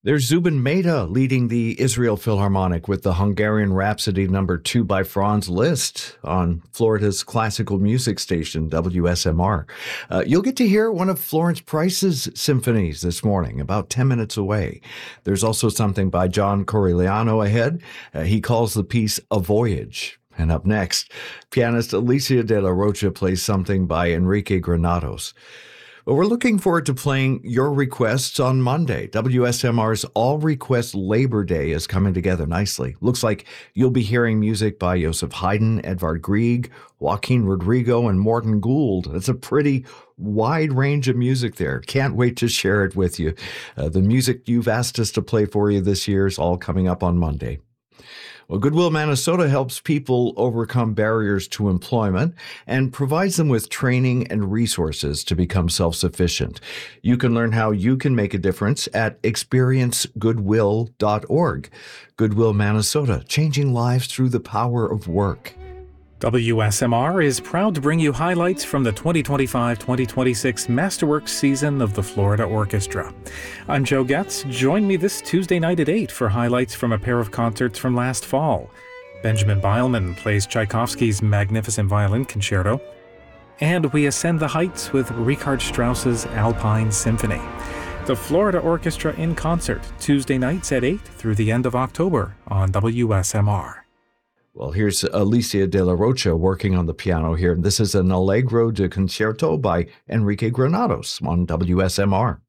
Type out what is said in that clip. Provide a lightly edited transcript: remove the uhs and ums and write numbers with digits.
There's Zubin Mehta leading the Israel Philharmonic with the Hungarian Rhapsody No. 2 by Franz Liszt on Florida's classical music station, WSMR. You'll get to hear one of Florence Price's symphonies this morning, about 10 minutes away. There's also something by John Corigliano ahead. He calls the piece A Voyage. And up next, pianist Alicia de la Rocha plays something by Enrique Granados. But we're looking forward to playing your requests on Monday. WSMR's All Request Labor Day is coming together nicely. Looks like you'll be hearing music by Joseph Haydn, Edvard Grieg, Joaquin Rodrigo, and Morten Gould. That's a pretty wide range of music there. Can't wait to share it with you. The music you've asked us to play for you this year is all coming up on Monday. Well, Goodwill Manitoba helps people overcome barriers to employment and provides them with training and resources to become self-sufficient. You can learn how you can make a difference at experiencegoodwill.org. Goodwill Manitoba, changing lives through the power of work. WSMR is proud to bring you highlights from the 2025-2026 Masterworks season of the Florida Orchestra. I'm Joe Getz. Join me this Tuesday night at 8 for highlights from a pair of concerts from last fall. Benjamin Beilman plays Tchaikovsky's Magnificent Violin Concerto, and we ascend the heights with Richard Strauss's Alpine Symphony. The Florida Orchestra in concert, Tuesday nights at 8 through the end of October on WSMR. Well, here's Alicia de la Rocha working on the piano here. This is an Allegro de Concerto by Enrique Granados on WSMR.